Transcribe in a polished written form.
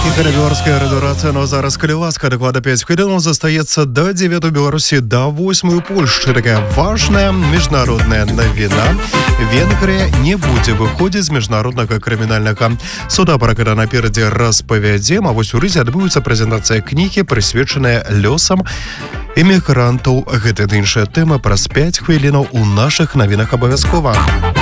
Белорусская радиорация, но зараз калі ласка, доклада 5 хвилин застаецца до 9 Беларусі, до 8 Польшчы. Такая важная международная новина. Венгрия не будзе выходзіць з міжнароднага крымінальнага суда. Пра гэта наперадзе распавядзем. А вось у Рызе адбудзецца прэзентацыя кнігі, прысвечаная лёсам эмігрантаў. Гэта іншая тэма праз 5 хвілінаў у нашых навінах абавязкова.